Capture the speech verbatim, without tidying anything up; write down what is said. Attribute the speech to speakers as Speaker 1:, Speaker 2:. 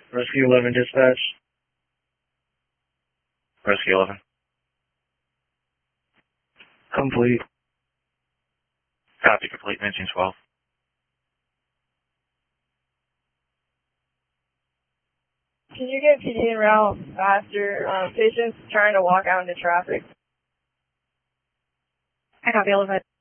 Speaker 1: Rescue eleven dispatch.
Speaker 2: Rescue eleven.
Speaker 1: Complete.
Speaker 2: Copy, complete, mention twelve.
Speaker 3: Can you get P D en route faster? Um, patients trying to walk out into traffic.
Speaker 4: I copy, eleven.